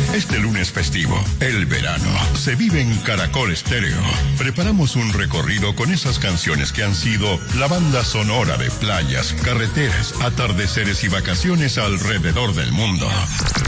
Este lunes festivo, el verano, se vive en Caracol Estéreo. Preparamos un recorrido con esas canciones que han sido la banda sonora de playas, carreteras, atardeceres y vacaciones alrededor del mundo.